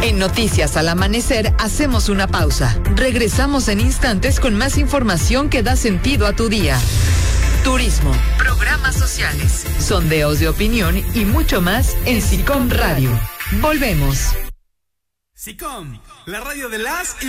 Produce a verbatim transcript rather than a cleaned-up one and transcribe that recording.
En Noticias al Amanecer hacemos una pausa. Regresamos en instantes con más información que da sentido a tu día. Turismo, programas sociales, sondeos de opinión y mucho más en SICOM Radio. Volvemos. SICOM, la radio de las y